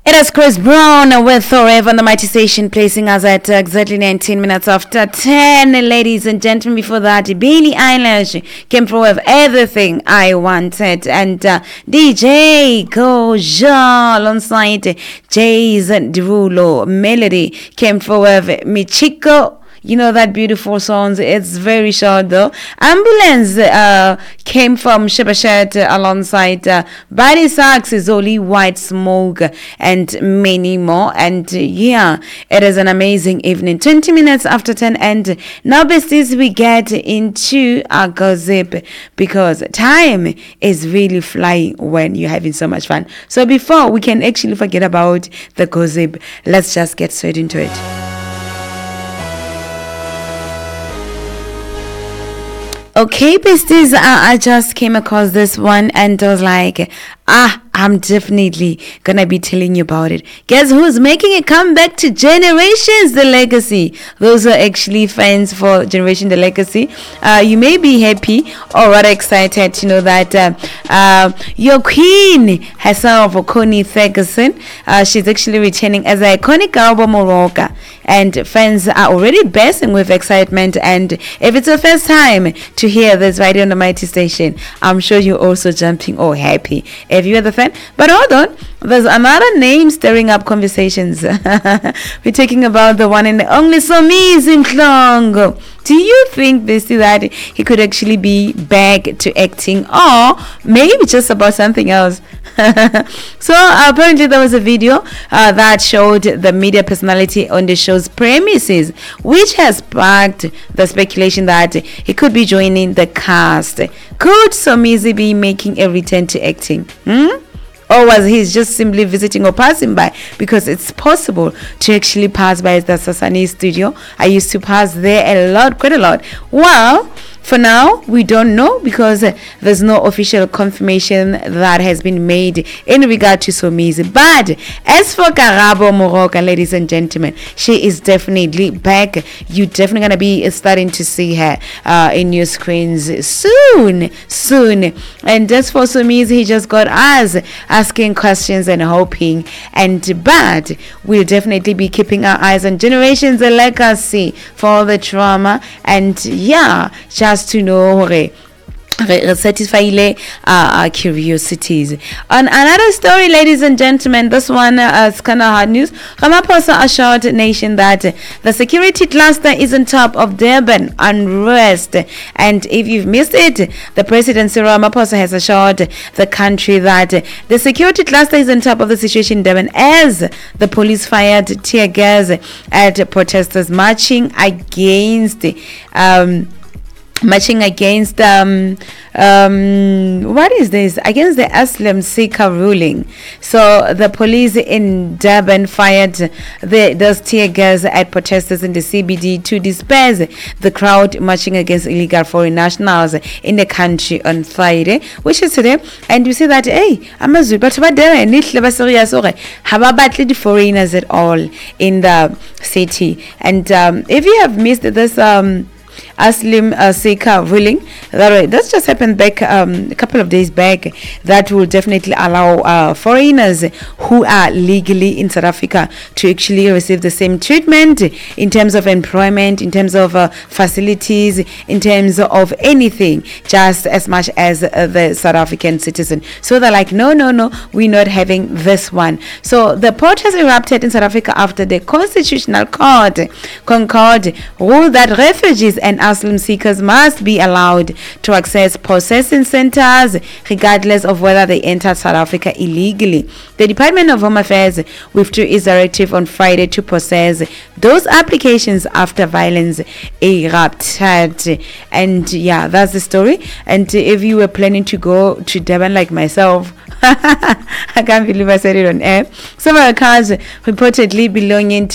It is Chris Brown with Forever on the Mighty Station, placing us at exactly 19 minutes after 10. Ladies and gentlemen, before that, Billie Eilish came through with Everything I Wanted. And DJ Goja alongside Jason Derulo. Melody came through with Michiko. You know that beautiful song. It's very short though. Ambulance came from Shebashet alongside Body Sacks, Zoli, White Smoke, and many more. And yeah, it is an amazing evening. 20 minutes after 10, and now besties, we get into our gossip because time is really flying when you're having so much fun. So before we can actually forget about the gossip, let's just get straight into it. Okay, besties, I just came across this one and I was like, I'm definitely gonna be telling you about it. Guess who's making a comeback to Generations The Legacy? Those are actually fans for Generation The Legacy. You may be happy or rather excited to know that your queen herself, Connie Ferguson, she's actually returning as an iconic album Moroka. And fans are already bursting with excitement. And if it's the first time to hear this right here on the Mighty Station, I'm sure you're also jumping or happy if you're the fan. But hold on, there's another name stirring up conversations. We're talking about the one and only Somizi Mhlongo. Do you think that he could actually be back to acting, or maybe just about something else? So apparently there was a video that showed the media personality on the show's premises, which has sparked the speculation that he could be joining the cast. Could Somizi be making a return to acting? Or was he just simply visiting or passing by? Because it's possible to actually pass by the Sasani studio. I used to pass there a lot, quite a lot. Well, for now, we don't know because there's no official confirmation that has been made in regard to Somizi. But as for Karabo Moroka, ladies and gentlemen, she is definitely back. You're definitely going to be starting to see her in your screens soon. And as for Somizi, he just got us asking questions and hoping. But we'll definitely be keeping our eyes on Generations The Legacy for the trauma. And yeah, just to know satisfy our curiosities. On another story, ladies and gentlemen, this one is kind of hard news. Ramaphosa assured the nation that the security cluster is on top of Durban unrest. And if you've missed it, the president Cyril Ramaphosa has assured the country that the security cluster is on top of the situation in Durban as the police fired tear gas at protesters marching against what is this? Against the Asylum Seeker ruling. So the police in Durban fired those tear gas at protesters in the CBD to disperse the crowd marching against illegal foreign nationals in the country on Friday, which is today. And you see that, Amazulu, but the foreigners at all in the city. And if you have missed this Asylum Seeker ruling that's just happened back a couple of days back, that will definitely allow foreigners who are legally in South Africa to actually receive the same treatment in terms of employment, in terms of facilities, in terms of anything, just as much as the South African citizen. So they're like, no, we're not having this one. So the protest erupted in South Africa after the Constitutional Court Concord ruled that refugees and asylum seekers must be allowed to access processing centers regardless of whether they entered South Africa illegally. The Department of Home Affairs withdrew its directive on Friday to process those applications after violence erupted. And yeah, that's the story. And if you were planning to go to Durban like myself, I can't believe I said it on air. Some of the cars reportedly belonging